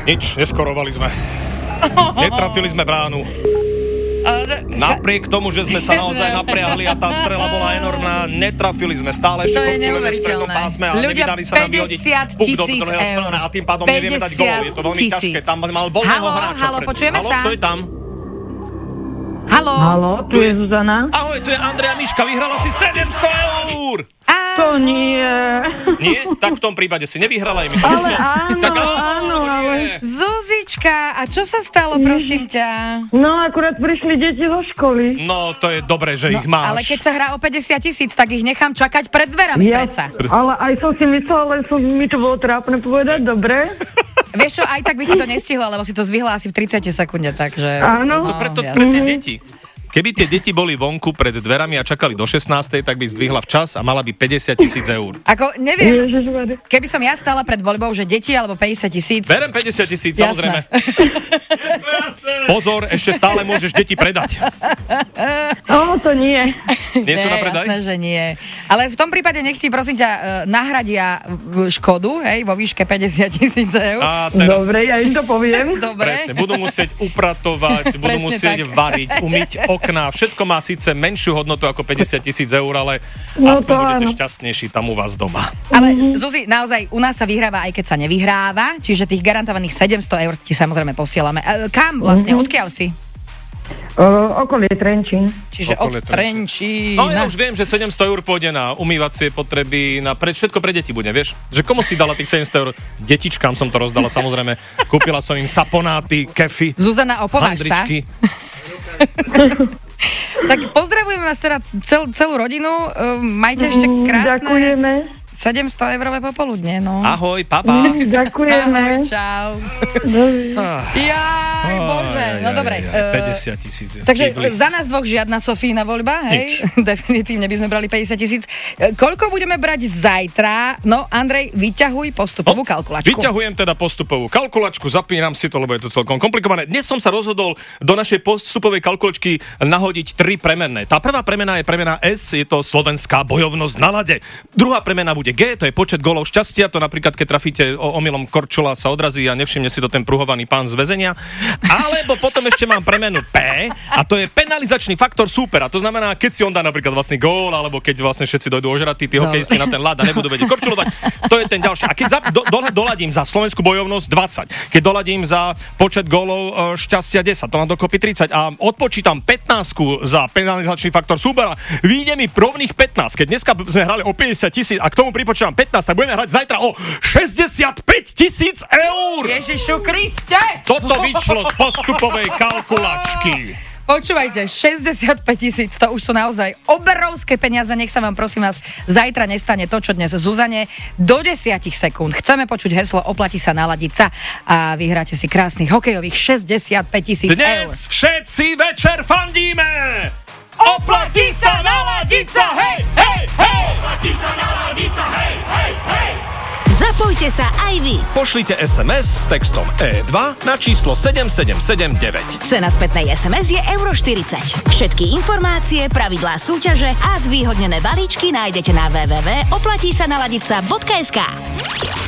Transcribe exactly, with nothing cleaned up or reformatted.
Nič, neskorovali sme. Netrafili sme bránu. Napriek tomu, že sme sa naozaj napriahli a tá strela bola enormná, netrafili sme. Stále ešte korčulujeme v strednom pásme a nevydali sa nám vyhodiť puk do druhého strany a tým pádom nevieme dať gól. Je to veľmi ťažké. Tam mal voľného hráča. Halo, počujeme halo, sa? Kto je tam? Halo. Halo, tu je Zuzana. Ahoj, tu je Andrea Miška, vyhrala si sedemsto eur. To nie. Nie? Tak v tom prípade si nevyhrala aj my. Ale áno, tak, áno, ale... Zuzička, a čo sa stalo, prosím ťa? No, akurát prišli deti zo školy. No, to je dobré, že No, ich máš. ale keď sa hrá o päťdesiat tisíc, tak ich nechám čakať pred dverami Ja, predsa. ale aj som si myslela, len som, mi to bolo trápne povedať, dobre? Vieš čo, aj tak by si to nestihla, lebo si to zvihla asi v tridsiatich sekunde, takže... Áno. No, preto jasné. pre tie deti. Keby tie deti boli vonku pred dverami a čakali do šestnástej, tak by zdvihla včas a mala by päťdesiat tisíc eur. Ako, neviem, Ježišmar. keby som ja stála pred voľbou, že deti alebo päťdesiat tisíc... Berem päťdesiat tisíc, Jasné. samozrejme. Pozor, ešte stále môžeš deti predať. O, to nie. Nie sú na predaj? Jasné, že nie. Ale v tom prípade nech ti, prosím ťa, e, nahradia v- škodu, hej, vo výške päťdesiat tisíc eur. A teraz... Dobre, ja im to poviem. Dobre. Presne, budú musieť upratovať, budú Presne musieť tak. variť, umyť okná. Všetko má síce menšiu hodnotu ako päťdesiat tisíc eur, ale No aspoň to budete áno. šťastnejší tam u vás doma. Ale Zuzi, naozaj, u nás sa vyhráva, aj keď sa nevyhráva, čiže tých garantovaných sedemsto eur ti samozrejme posielame. E, kam vlastne, odkiaľ si? O, okolie Trenčín. Čiže Okolie od Trenčína. No ja už viem, že sedemsto eur pôjde na umývacie potreby, na pre, všetko pre deti bude, vieš? Že komu si dala tých sedemsto eur? Detičkám som to rozdala, samozrejme. Kúpila som im saponáty, kefy, Zuzana, opováž sa. handričky. Tak pozdravujeme vás teda cel, celú rodinu. Uh, majte ešte krásne Ďakujeme. sedemsto eurové popoludne, no. Ahoj, papa. Ďakujeme. Ahoj, čau. Ah. Jaj, bože. No dobre. eh, päťdesiat tisíc. Takže za nás dvoch žiadna Sofína voľba, hej? Definitívne by sme brali päťdesiat tisíc. E, Koľko budeme brať zajtra? No, Andrej, vyťahuj postupovú kalkulačku. Vyťahujem teda postupovú kalkulačku, zapínam si to, lebo je to celkom komplikované. Dnes som sa rozhodol do našej postupovej kalkulačky nahodiť tri premenné. Tá prvá premená je premená S, je to slovenská bojovnosť na ľade. Druhá premená bude G, to je počet golov šťastia, to napríklad keď trafíte omylom korčula sa odrazí a nevšimne si to ten pruhovaný pán z väzenia. Alebo potom ešte mám premenu P a to je penalizačný faktor súpera. To znamená, keď si on dá napríklad vlastný gól, alebo keď vlastne všetci dojdú ožratí, tí hokejisti na ten ľad a nebudú vedieť korčulovať, to je ten ďalší. A keď za, do, do, doladím za slovenskú bojovnosť dvadsať, keď doladím za počet gólov šťastia desať, to mám dokopy tridsať a odpočítam pätnásť za penalizačný faktor súpera, vyjde mi rovných pätnásť. Keď dneska sme hrali o päťdesiat tisíc a k tomu pripočítam pätnásť, tak budeme hrať zajtra o šesťdesiatpäť tisíc eur. Ježišu Kriste! Toto vyšlo z postupovej kalkulačky. Počúvajte, šesťdesiatpäť tisíc, to už sú naozaj obrovské peniaze, nech sa vám prosím vás zajtra nestane to, čo dnes Zuzane. Do desiatich sekúnd chceme počuť heslo Oplatí sa naladiť sa a vyhráte si krásnych hokejových šesťdesiatpäť tisíc eur. Dnes všetci večer fandíme! Oplatí sa naladiť sa, hej, hej, hej! Oplatí sa naladiť sa, hej, hej, hej! Zapojte sa aj vy. Pošlite es em es s textom é dva na číslo sedem sedem sedem deväť. Cena spätnej es em es je euro štyridsať. Všetky informácie, pravidlá súťaže a zvýhodnené balíčky nájdete na w w w bodka oplatí sa naladiť sa bodka es ká.